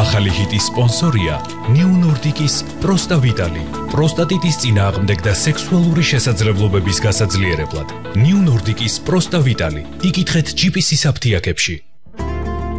ახალი ჰიტის სპონსორია New Nordic-ის Prosta Vitali. პროსტატიტის წინააღმდეგ და სექსუალური შესაძლებლობების გასაძლიერებლად. New Nordic-ის Prosta Vitali. იკითხეთ GPC-ის აფთიაქებში.